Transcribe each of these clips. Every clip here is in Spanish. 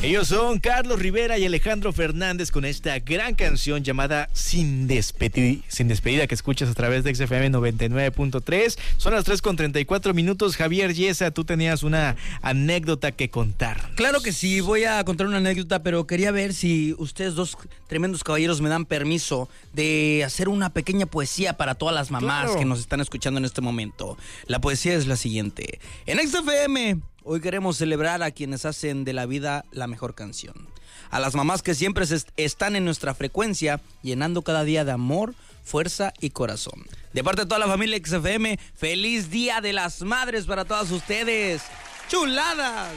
Ellos son Carlos Rivera y Alejandro Fernández con esta gran canción llamada Sin Despedida que escuchas a través de XFM 99.3. Son las 3:34. Javier Yesa, tú tenías una anécdota que contar. Claro que sí, voy a contar una anécdota, pero quería ver si ustedes dos tremendos caballeros me dan permiso de hacer una pequeña poesía para todas las mamás que nos están escuchando en este momento. La poesía es la siguiente. En XFM hoy queremos celebrar a quienes hacen de la vida la mejor canción. A las mamás que siempre están en nuestra frecuencia, llenando cada día de amor, fuerza y corazón. De parte de toda la familia XFM, feliz Día de las Madres para todas ustedes. ¡Chuladas!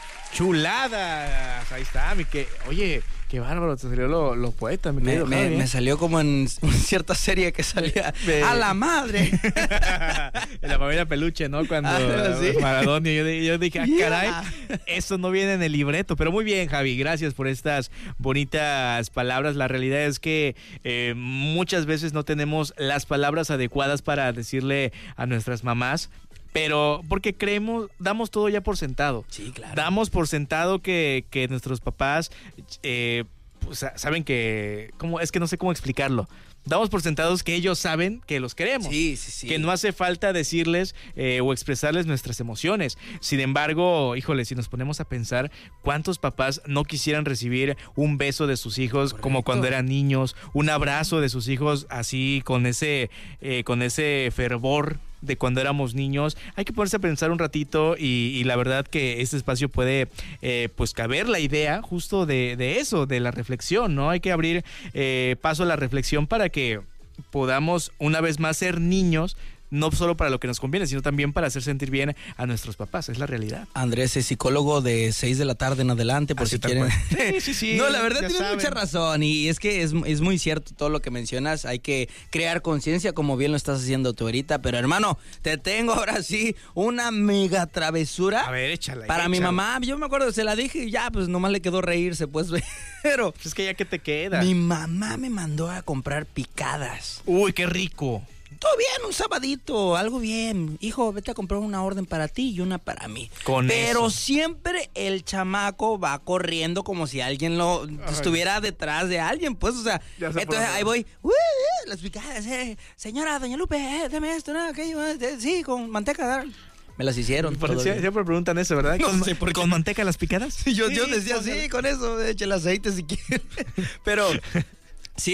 ¡Chuladas! Ahí está, oye, qué bárbaro, te salió lo poeta, me salió como en cierta serie que salía a la madre. En la familia Peluche, ¿no? Cuando ¿sí? Maradona, yo dije, caray, eso no viene en el libreto. Pero muy bien, Javi, gracias por estas bonitas palabras. La realidad es que muchas veces no tenemos las palabras adecuadas para decirle a nuestras mamás. Pero porque damos todo ya por sentado. Sí, claro. Damos por sentado que nuestros papás pues, saben que... Es que no sé cómo explicarlo. Damos por sentados que ellos saben que los queremos. Sí. Que no hace falta decirles o expresarles nuestras emociones. Sin embargo, híjole, si nos ponemos a pensar, ¿cuántos papás no quisieran recibir un beso de sus hijos como cuando eran niños? Un abrazo de sus hijos así con ese fervor de cuando éramos niños. Hay que ponerse a pensar un ratito y la verdad que este espacio puede pues caber la idea justo de eso, de la reflexión, ¿no? Hay que abrir paso a la reflexión para que podamos una vez más ser niños, no solo para lo que nos conviene, sino también para hacer sentir bien a nuestros papás. Es la realidad. Andrés es psicólogo de 6 de la tarde en adelante, por si quieren. Sí. No, la verdad tienes mucha razón. Y es que es muy cierto todo lo que mencionas. Hay que crear conciencia, como bien lo estás haciendo tú ahorita. Pero hermano, te tengo ahora sí una mega travesura. A ver, échala. Para mi mamá. Yo me acuerdo, se la dije y ya, pues nomás le quedó reírse, pues. Pero pues es que ya que te queda. Mi mamá me mandó a comprar picadas. Uy, qué rico. Todo bien, un sabadito, algo bien. Hijo, vete a comprar una orden para ti y una para mí. Pero siempre el chamaco va corriendo como si alguien estuviera detrás de alguien, pues, o sea. Entonces ahí voy, las picadas, señora, doña Lupe, deme esto, ¿no? Aquello, sí, con manteca, dale. Me las hicieron. Siempre preguntan eso, ¿verdad? No sé por qué. ¿Con manteca las picadas? Yo decía, sí, con eso, eche el aceite si quiere. Pero... Sí,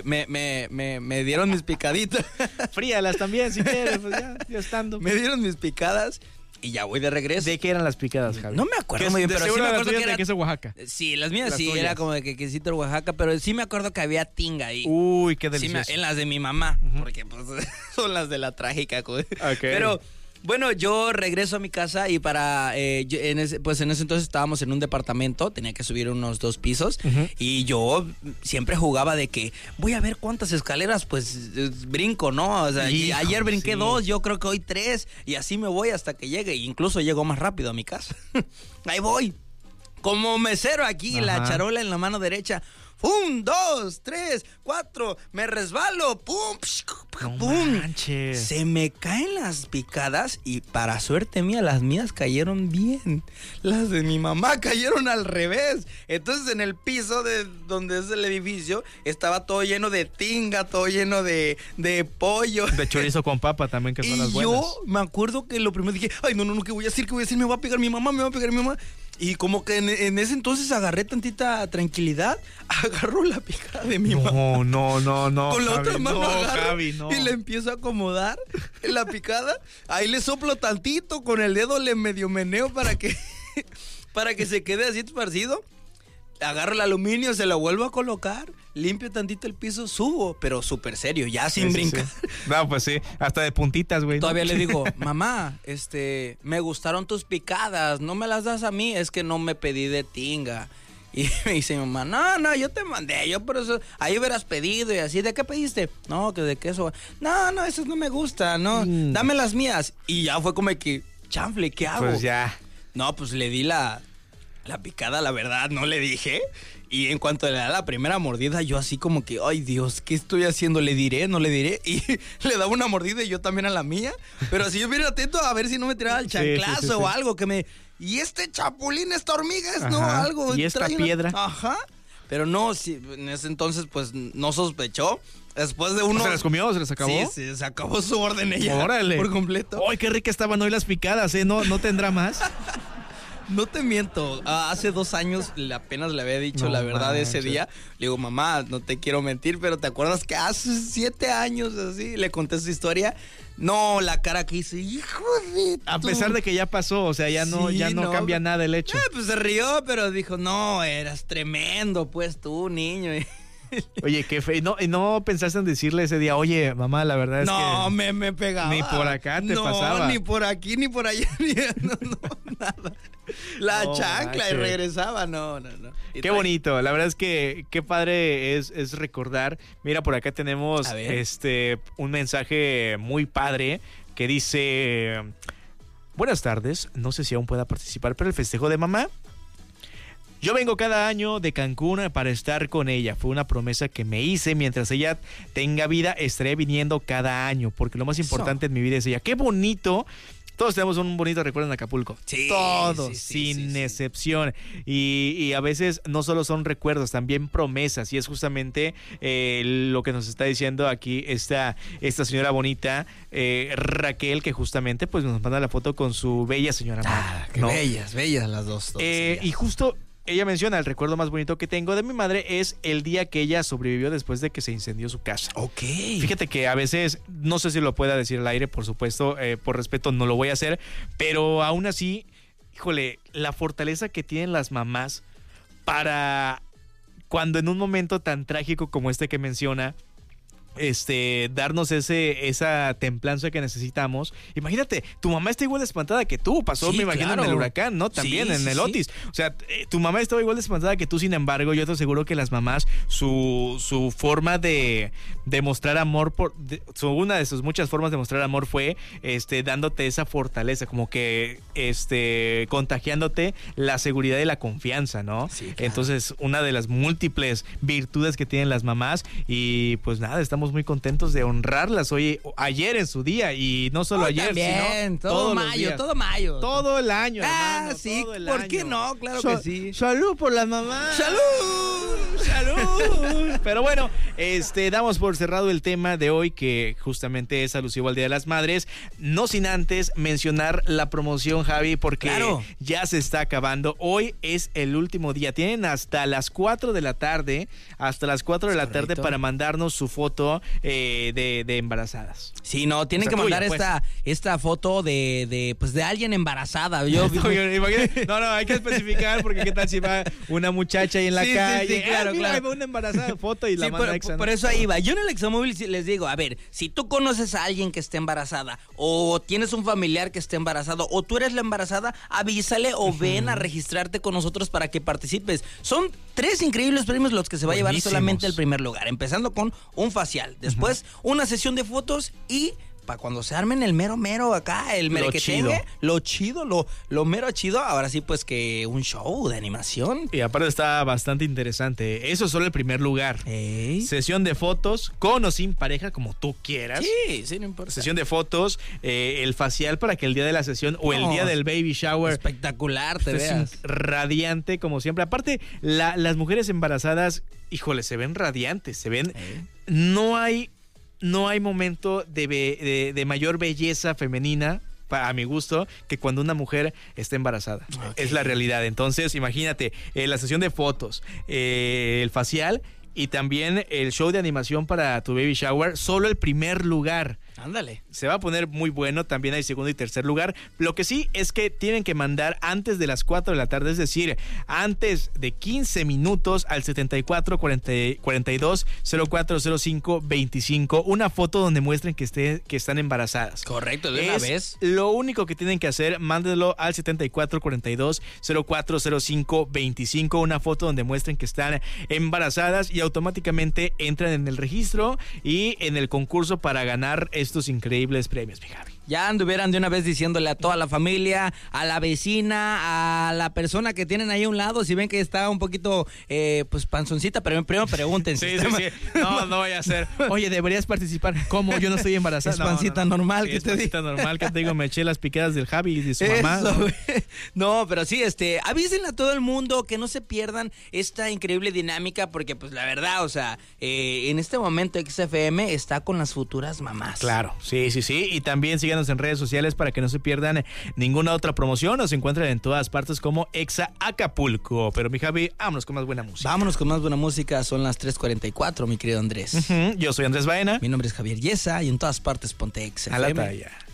me dieron mis picaditas. Fríalas también, si quieres, pues ya estando. Me dieron mis picadas y ya voy de regreso. ¿De qué eran las picadas, Javi? No me acuerdo muy bien, pero sí me acuerdo que era de queso Oaxaca. Sí, las mías sí, era como de quesito Oaxaca, pero sí me acuerdo que había tinga ahí. Uy, qué delicioso. Sí, en las de mi mamá, porque pues son las de la trágica. Okay. Pero... Bueno, yo regreso a mi casa y en ese entonces estábamos en un departamento, tenía que subir unos 2 pisos y yo siempre jugaba de que voy a ver cuántas escaleras pues brinco, ¿no? O sea, ayer brinqué 2, yo creo que hoy 3 y así me voy hasta que llegue, incluso llego más rápido a mi casa. Ahí voy, como mesero aquí, la charola en la mano derecha. 1, 2, 3, 4, me resbalo, pum, pum. Manches. Se me caen las picadas y para suerte mía, las mías cayeron bien. Las de mi mamá cayeron al revés. Entonces en el piso de donde es el edificio estaba todo lleno de tinga, todo lleno de pollo. De chorizo con papa también, que son las buenas. Y yo me acuerdo que lo primero dije, ay, no, ¿qué voy a decir? Me va a pegar mi mamá, Y como que en ese entonces agarré tantita tranquilidad, agarro la picada de mi mamá. No. Con la Javi, otra mano agarro Javi, no. y le empiezo a acomodar en la picada. Ahí le soplo tantito, con el dedo le medio meneo para que se quede así esparcido. Agarro el aluminio, se lo vuelvo a colocar, limpio tantito el piso, subo, pero súper serio, ya sin brincar. Sí. No, pues sí, hasta de puntitas, güey. Todavía le digo, mamá, me gustaron tus picadas, no me las das a mí, es que no me pedí de tinga. Y me dice mi mamá, no, yo te mandé, yo por eso, ahí hubieras pedido y así, ¿de qué pediste? No, que de queso. No, esas no me gustan, no, dame las mías. Y ya fue como que, chanfle, ¿qué hago? Pues ya. No, pues le di la picada, la verdad, no le dije. Y en cuanto le da la primera mordida, yo así como que, ay Dios, ¿qué estoy haciendo? ¿Le diré? ¿No le diré? Y le daba una mordida y yo también a la mía. Pero así yo bien atento a ver si no me tiraba el chanclazo o algo, que ¿y este chapulín, esta hormiga es, no? Algo. ¿Y esta piedra? Ajá. Pero no, sí, en ese entonces, pues, no sospechó. Después de uno... ¿Se las comió? ¿Se las acabó? Sí, se acabó su orden ella. ¡Órale! Por completo. ¡Ay, qué ricas estaban hoy las picadas, eh! ¿No tendrá más? No te miento, hace 2 años apenas le había dicho la verdad ese día. Le digo, mamá, no te quiero mentir, pero ¿te acuerdas que hace 7 años así? Le conté su historia. No, la cara que hice, hijo de... A pesar de que ya pasó, o sea, ya no cambia nada el hecho. Pues se rió, pero dijo, no, eras tremendo, pues tú, niño. Oye, qué fe. ¿Y no pensaste en decirle ese día, oye, mamá, la verdad es que... No, me pegaba. Ni por acá te pasaba. No, ni por aquí, ni por allá. No, nada. La chancla y regresaba, no. Qué bonito, la verdad es que qué padre es recordar. Mira, por acá tenemos un mensaje muy padre que dice: buenas tardes, no sé si aún pueda participar, pero el festejo de mamá. Yo vengo cada año de Cancún para estar con ella. Fue una promesa que me hice. Mientras ella tenga vida, estaré viniendo cada año, porque lo más importante en mi vida es ella. ¡Qué bonito! Todos tenemos un bonito recuerdo en Acapulco. Sí, todos, sin excepción. Y a veces no solo son recuerdos, también promesas. Y es justamente lo que nos está diciendo aquí esta señora bonita, Raquel, que justamente pues nos manda la foto con su bella señora madre. Qué bellas las dos. Y justo... ella menciona, el recuerdo más bonito que tengo de mi madre es el día que ella sobrevivió después de que se incendió su casa. Ok. Fíjate que a veces, no sé si lo pueda decir al aire, por supuesto, por respeto no lo voy a hacer, pero aún así, híjole, la fortaleza que tienen las mamás para cuando en un momento tan trágico como este que menciona, darnos esa templanza que necesitamos. Imagínate, tu mamá está igual de espantada que tú. Pasó, me imagino, en el huracán, ¿no? También en el Otis. O sea, tu mamá estaba igual de espantada que tú. Sin embargo, yo te aseguro que las mamás, su forma de mostrar amor, una de sus muchas formas de mostrar amor fue dándote esa fortaleza, como que contagiándote la seguridad y la confianza, ¿no? Sí, claro. Entonces, una de las múltiples virtudes que tienen las mamás. Y pues nada, estamos muy contentos de honrarlas ayer en su día, y no solo ayer, también, sino todo mayo. Todo el año, hermano, sí, todo el ¿por año. qué no? Claro que sí. Salud por la mamá. ¡Salud! Pero bueno, damos por cerrado el tema de hoy, que justamente es alusivo al Día de las Madres, no sin antes mencionar la promoción, Javi, porque ya se está acabando. Hoy es el último día, tienen hasta las 4 de la tarde, para mandarnos su foto de embarazadas. Sí, no, tienen que mandar esta foto de alguien embarazada. No, hay que especificar, porque qué tal si va una muchacha ahí en la calle. Sí, claro. Hay una embarazada, foto, y la manda Exa. Por eso ahí va. Yo en el Examóvil les digo, a ver, si tú conoces a alguien que esté embarazada, o tienes un familiar que esté embarazado, o tú eres la embarazada, avísale o ven a registrarte con nosotros para que participes. Son 3 increíbles premios los que se va a llevar solamente el primer lugar, empezando con un facial, después una sesión de fotos, y para cuando se armen el mero acá, el merequetengue, lo chido, lo mero chido, ahora sí pues que un show de animación. Y aparte está bastante interesante. Eso es solo el primer lugar. Sesión de fotos, con o sin pareja, como tú quieras. Sí, no importa. Sesión de fotos, el facial para que el día de la sesión o el día del baby shower, espectacular, te veas radiante como siempre. Aparte, las mujeres embarazadas, híjole, se ven radiantes, se ven... No hay momento de mayor belleza femenina, a mi gusto, que cuando una mujer está embarazada. Es la realidad. Entonces, imagínate, la sesión de fotos, el facial y también el show de animación para tu baby shower, solo el primer lugar. Ándale. Se va a poner muy bueno, también hay segundo y tercer lugar. Lo que sí es que tienen que mandar antes de las 4 de la tarde, es decir, antes de 15 minutos al 74 42 04 05 25, una foto donde muestren que están embarazadas. Correcto, de una vez. Lo único que tienen que hacer, mándenlo al 74 42 04 05 25, una foto donde muestren que están embarazadas, y automáticamente entran en el registro y en el concurso para ganar estos increíbles premios, mi Javi. Ya anduvieran de una vez diciéndole a toda la familia, a la vecina, a la persona que tienen ahí a un lado, si ven que está un poquito, pues panzoncita, pero primero pregúntense. Sí. No vaya a ser. Oye, deberías participar. ¿Cómo? Yo no estoy embarazada. Es pancita normal, sí, que te digo. Es pancita normal, que te digo, me eché las picadas del Javi y de su mamá. No, pero sí, avísenle a todo el mundo que no se pierdan esta increíble dinámica, porque pues la verdad, o sea, en este momento XFM está con las futuras mamás. Claro, sí. Y también síganos en redes sociales para que no se pierdan ninguna otra promoción. Nos encuentran en todas partes como Exa Acapulco. Pero mi Javi, vámonos con más buena música. Vámonos con más buena música, son las 3:44, mi querido Andrés. Yo soy Andrés Baena. Mi nombre es Javier Yesa y en todas partes ponte XFM. A la talla.